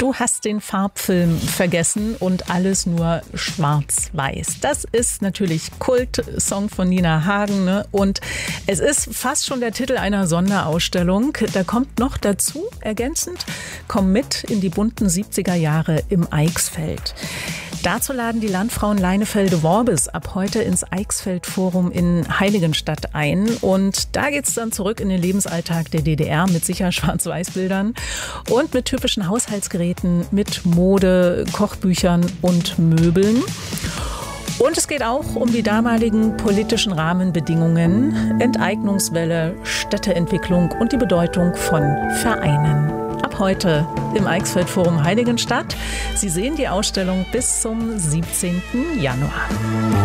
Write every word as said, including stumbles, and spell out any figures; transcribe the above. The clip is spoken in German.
Du hast den Farbfilm vergessen und alles nur schwarz-weiß. Das ist natürlich Kult-Song von Nina Hagen, ne? Und es ist fast schon der Titel einer Sonderausstellung. Da kommt noch dazu, ergänzend, komm mit in die bunten siebziger Jahre im Eichsfeld. Dazu laden die Landfrauen Leinefelde-Worbis ab heute ins Eichsfeld-Forum in Heiligenstadt ein. Und da geht's dann zurück in den Lebensalltag der D D R mit sicher Schwarz-Weiß-Bildern und mit typischen Haushaltsgeräten, mit Mode, Kochbüchern und Möbeln. Und es geht auch um die damaligen politischen Rahmenbedingungen, Enteignungswelle, Städteentwicklung und die Bedeutung von Vereinen. Ab heute im Eichsfeld-Forum Heiligenstadt. Sie sehen die Ausstellung bis zum siebzehnten Januar.